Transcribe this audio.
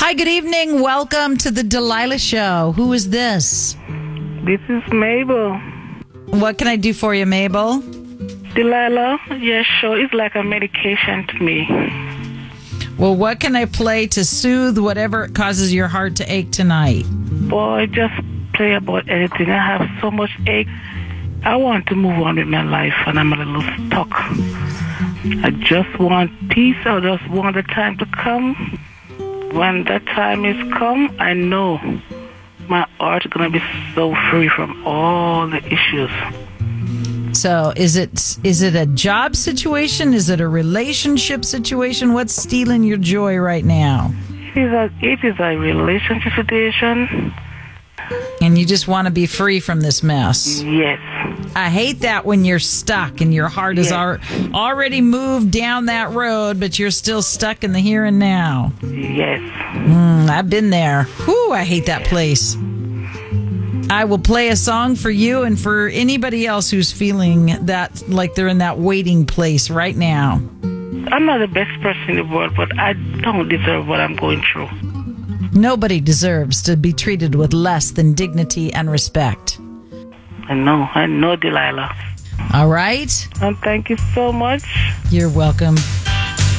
Hi, good evening. Welcome to the Delilah Show. Who is this? This is Mabel. What can I do for you, Mabel? Delilah, your show is like a medication to me. Well, what can I play to soothe whatever causes your heart to ache tonight? Boy, just play about anything. I have so much ache. I want to move on with my life, and I'm a little stuck. I just want peace. I just want the time to come. When that time is come, I know my heart is going to be so free from all the issues. So is it a job situation? Is it a relationship situation? What's stealing your joy right now? It is a relationship situation. And you just want to be free from this mess. Yes. I hate that when you're stuck and your heart is already moved down that road, but you're still stuck in the here and now. Yes. I've been there. Whew, I hate that place. I will play a song for you and for anybody else who's feeling that like they're in that waiting place right now. I'm not the best person in the world, but I don't deserve what I'm going through. Nobody deserves to be treated with less than dignity and respect. I know, Delilah. All right. And thank you so much. You're welcome.